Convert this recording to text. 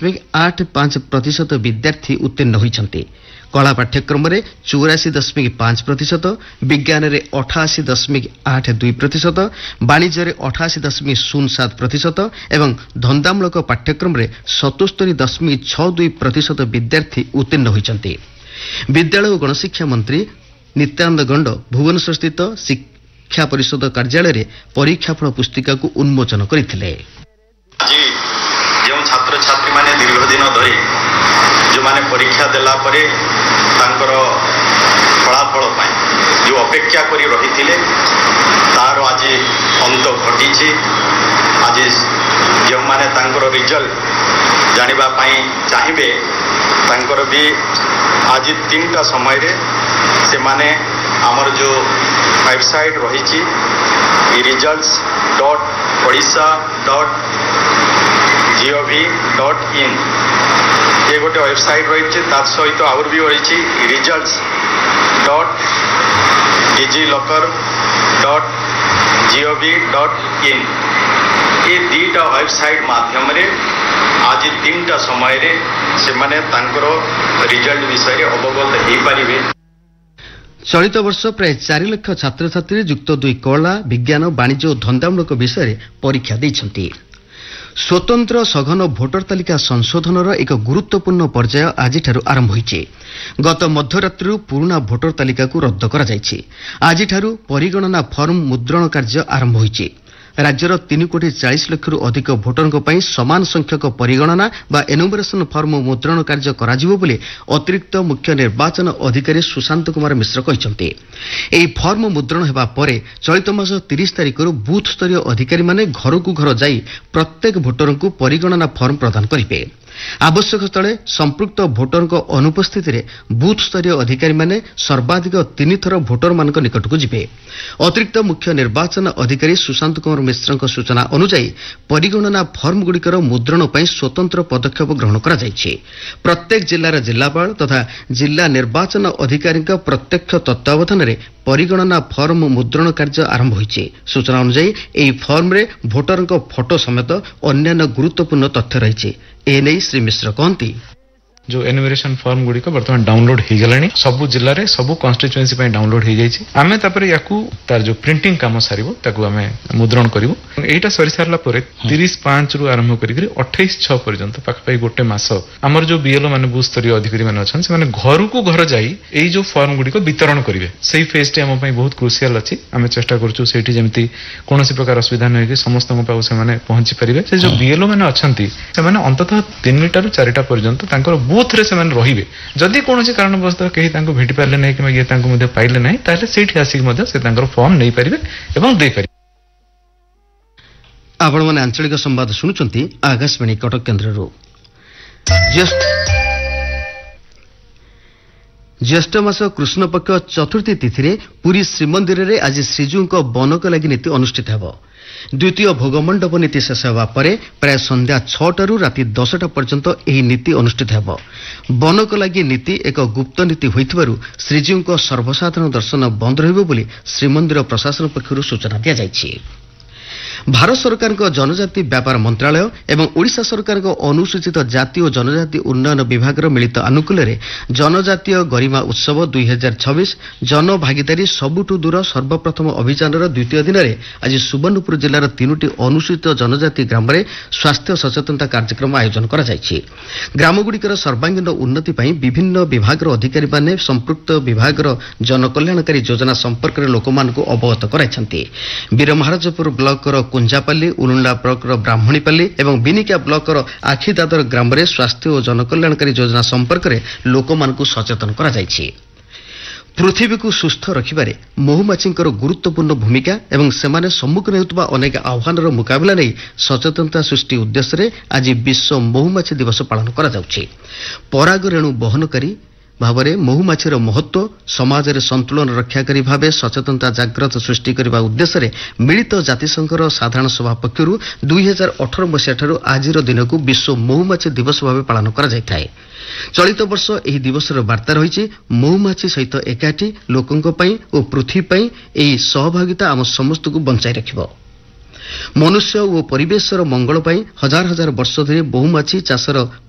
84.85% विद्यार्थी उत्तीर्ण होइछन्ति। कला पाठ्यक्रम में 84.5%, विज्ञान में 88.82%, वाणिज्य में 88.07% एवं धंदामूलक पाठ्यक्रम में 77.62% विद्यार्थी उत्तीर्ण होइछन्ति। विद्यालय और गणशिक्षा मंत्री नित्यानंद गंड भुवनेश्वर स्थित शिक्षा परिषद कार्यालय में परीक्षाफल पुस्तिका को उन्मोचन करथिले। जो छात्र छात्री माने दीर्घ दिन धरी जो माने परीक्षा देला परे तांकर फलाफल पाई जो अपेक्षा करी रहिथिले तार आज अंत घटिछि। आज जो माने तांकर रिजल्ट जानिबा पाई चाहिबे तांकर भी आज 3टा समय रे से माने हमर जो वेबसाइट रहिछि results.odisha.gov.in ये गोटे वेबसाइट रही सहित आउर भी रही results.digillocker.gov.in ये 2टा वेबसाइट माध्यम रे आज 3टा समय रे से माने तांकर रिजल्ट विषय रे अवगत हो पारिबे। चलित वर्ष प्राय 4 लाख छात्र छात्री युक्त 2 कला विज्ञान वाणिज्य और धंदामूलक विषय परीक्षा देइछन्ति। स्वतंत्र सघन भोटर तालिका संशोधनर एक गुरुत्वपूर्ण पर्याय आज आरंभ होइछि। गत मध्यरात्रि पुराना भोटर तालिका को रद्द करा जाइछि। आज परिगणना फर्म मुद्रण कार्य आरंभ होइछि। राज्यर 3,40,00,000 अधिक भोटरଙ୍କ ପାଇଁ समान संख्यक परिगणना बा एनुमरेशन फर्म मुद्रण कार्य कराजिबो बोली अतिरिक्त मुख्य निर्वाचन अधिकारी सुशांत कुमार मिश्र कहिसंते। एही फर्म मुद्रण हेबा परे चलित मास 30 तारिखर बूथ स्तरीय अधिकारी माने घरकु घर जाई प्रत्येक भोटरଙ୍କୁ परिगणना फर्म प्रदान करिवे। आवश्यक स्थले संपृक्त भोटरଙ୍କ अनुपस्थिति रे बूथ स्तरीय अधिकारी माने सर्वाधिक 3 थर भोटर मानक निकटକୁ जिबे। अतिरिक्त मुख्य निर्वाचन अधिकारी सुशांत कुमार मिश्रଙ୍କ सूचना अनुसार परिगणना फर्म गुड़िकर मुद्रण पर स्वतंत्र पदक्षेप ग्रहण करा जायछि। प्रत्येक जिल्लार जिल्लापाल तथा जिल्ला निर्वाचन अधिकारी प्रत्यक्ष तत्वावधान में परिगणना फर्म मुद्रण कार्य आरंभ होइछि। सूचना अनुसार एही फर्म रे भोटरଙ୍କ फोटो समेत अन्य गुरुत्वपूर्ण तथ्य रहिछि। एने श्री मिश्र कहती जो एनुमरेशन फॉर्म गुड़ी को बर्तमान डाउनलोड हो गलानी सबु जिल्ला रे सबु कॉन्स्टिट्यूएंसी पे डाउनलोड हो जाइछि। आमे तापर याकू तार जो प्रिंटिंग काम सारिबो ताकू आमे मुद्रण करिवो। एटा सरी सारला परे 30/5 रु आरंभ करी 28/6 पर्यंत पाखपाई गोटे मास हमर जो बीएलओ माने बूथ स्तरीय अधिकारी माने अछन से माने घर को घर जाई एई जो फॉर्म गुड़ी को वितरण करिवे। सेही फेज टे हम पई बहुत क्रूशियल अछि। आमे चेष्टा करछु सेठी जेमति कोनोसी प्रकार असुविधा नै कि समस्त को पाउ से माने पहुंची परिवे। से जो बीएलओ माने अछंती से माने अंततः 3टा रु 4टा पर्यंत तांकर बूथ रे से माने रहिबे। जदि कोनोसी कारणवश कहि तांको भेटि पारले नै कि ये तांको मध्ये पाइले नै ताले सेठी आसी मध्ये से तांकर फॉर्म नै परिबे एवं दे परिबे। आपण माने आंचलिक संवाद सुनुचंती आकाशवाणी कटक केन्द्ररो। ज्येष्ठ मास कृष्ण पक्ष चतुर्थी तिथि रे पुरी श्रीमंदिर रे आज श्रीजूଙ୍କ बनक लागि नीति अनुष्ठित हेबो। द्वितीय भोगमंडप नीति शेष होगा परे प्राय संध्या 6टारू राति 10टा पर्यंत एही नीति अनुष्ठित हेबो। बनक लागि नीति एक गुप्त नीति होइथिबारु श्रीजीउଙ୍କ सर्वसाधारण दर्शन बंद रहिबो बोली श्रीमंदिर प्रशासन पक्षरु सूचना दिया जायछि। भारत सरकार जनजाति व्यापार मंत्रालय एवं ओडिशा सरकार अनुसूचित जाति और जनजाति उन्नयन विभाग मिलित आनुकूल्य रे जनजातीय गरिमा उत्सव 2026 जन भागीदारी सबुठु दूर सर्वप्रथम अभियान द्वितीय दिन में आज सुवर्णपुर जिलार 3टी अनुसूचित जनजाति ग्राम में स्वास्थ्य सचेतनता कार्यक्रम आयोजन करा जायछि। ग्रामगुड़िकर सर्वांगीन उन्नति पई विभिन्न विभाग अधिकारी माने संपृक्त विभाग जनकल्याणकारी योजना संपर्क में लोकमानकु अवगत कराइछन्ति। वीरमहाराजपुर ब्लॉक कुंजापाली उलुंडा ब्लॉक ब्राह्मणीपाली एवं बिनिका ब्लॉक आखिदादर ग्राम में स्वास्थ्य और जनकल्याणकारी योजना संपर्क में लोकमानकु सचेतन करा जायछि। पृथ्वी को सुस्थ रखिबारे महुमाछींकर गुरुत्वपूर्ण भूमिका एवं सेमाने सम्मुखीन हेउतबा अनेक आह्वानर मुकाबला नहीं सचेतनता सृष्टि उद्देश्य आज विश्व महुमाछी दिवस पालन करा जाउछि। पराग रेणु बहनकारी भावरे महुमाछीर महत्व समाज रे संतुलन रक्षाकारी भावे सचेतनता जागृत सृष्टि करने उद्देश्य मिलित जातिसंघर साधारण सभा पक्षर 2018 मसीहा ठारू आजिर दिन को विश्व महुमाछी दिवस भावे पालन करा जायथाय। चलित वर्ष एही दिवसर वार्ता रही महुमाछी सहित एकाठी लोकंक पई और पृथ्वी पई एही सहभागिता आम समस्त को बंचाई रखिबो। मनुष्य और परिवेशर मंगल पई हजार हजार वर्ष धरि महुमाछी चाषर